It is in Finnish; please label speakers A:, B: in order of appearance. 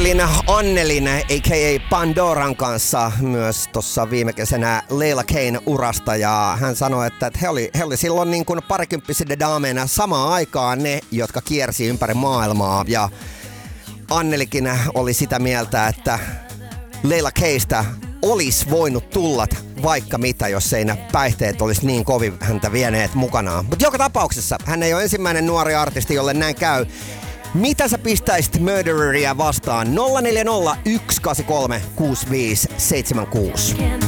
A: Juttelin Annelin a.k.a. Pandoran kanssa myös tuossa viime kesänä Leila Kane urasta ja hän sanoi, että he oli silloin niin kuin parikymppisinä daameina samaan aikaan ne, jotka kiersi ympäri maailmaa ja Annelikin oli sitä mieltä, että Leila Kaneista olisi voinut tulla vaikka mitä, jos ei ne päihteet olisi niin kovin häntä vieneet mukanaan. Mutta joka tapauksessa hän ei ole ensimmäinen nuori artisti, jolle näin käy. Mitä sä pistäisit Murdereria vastaan? 0401836576.